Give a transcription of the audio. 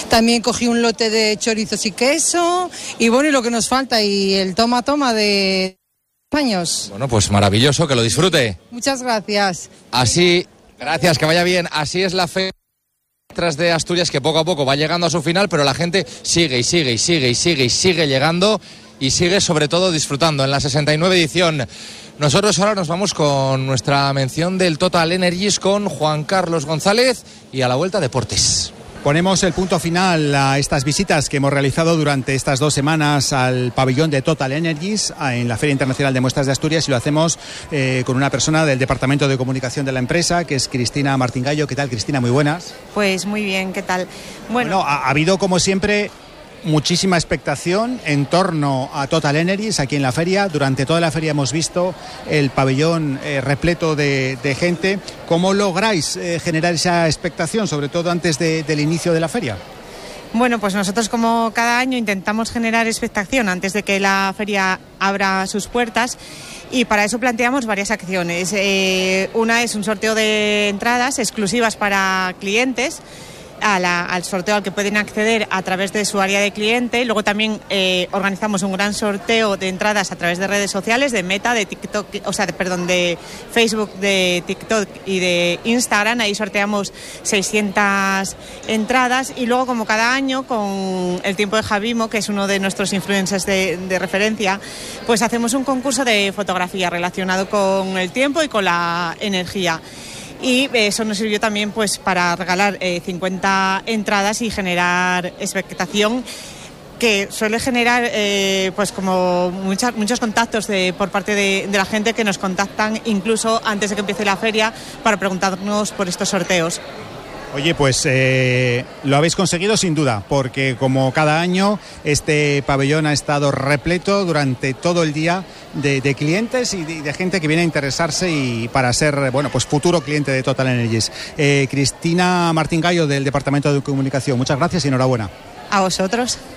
También cogí un lote de chorizos y queso, y bueno, y lo que nos falta, y el toma de años. Bueno, pues maravilloso, que lo disfrute. Muchas gracias. Así, gracias, que vaya bien. Así es la Feria de Asturias, que poco a poco va llegando a su final, pero la gente sigue llegando y sigue sobre todo disfrutando en la 69 edición. Nosotros ahora nos vamos con nuestra mención del Total Energies con Juan Carlos González y a la vuelta deportes. Ponemos el punto final a estas visitas que hemos realizado durante estas 2 semanas al pabellón de Total Energies en la Feria Internacional de Muestras de Asturias, y lo hacemos con una persona del Departamento de Comunicación de la empresa, que es Cristina Martín-Gallo. ¿Qué tal, Cristina? Muy buenas. Pues muy bien, ¿qué tal? Bueno, ha habido, como siempre, muchísima expectación en torno a Total Energies aquí en la feria. Durante toda la feria hemos visto el pabellón repleto de gente. ¿Cómo lográis generar esa expectación, sobre todo antes del inicio de la feria? Bueno, pues nosotros, como cada año, intentamos generar expectación antes de que la feria abra sus puertas, y para eso planteamos varias acciones. Una es un sorteo de entradas exclusivas para clientes, al sorteo al que pueden acceder a través de su área de cliente. Luego también organizamos un gran sorteo de entradas a través de redes sociales, de Meta, de TikTok, de Facebook, de TikTok y de Instagram. Ahí sorteamos 600 entradas, y luego, como cada año, con el Tiempo de Javimo, que es uno de nuestros influencers de referencia, pues hacemos un concurso de fotografía relacionado con el tiempo y con la energía. Y eso nos sirvió también, pues, para regalar 50 entradas y generar expectación, que suele generar pues como muchos contactos por parte de la gente, que nos contactan incluso antes de que empiece la feria para preguntarnos por estos sorteos. Oye, pues lo habéis conseguido sin duda, porque como cada año este pabellón ha estado repleto durante todo el día de clientes y de gente que viene a interesarse y para ser, bueno, pues futuro cliente de Total Energies. Cristina Martín-Gallo, del Departamento de Comunicación, muchas gracias y enhorabuena. A vosotros.